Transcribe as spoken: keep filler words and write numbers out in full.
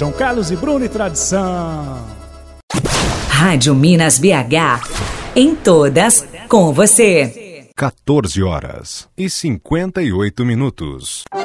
João Carlos e Bruno e tradição. Rádio Minas B H, em todas com você. quatorze horas e cinquenta e oito minutos.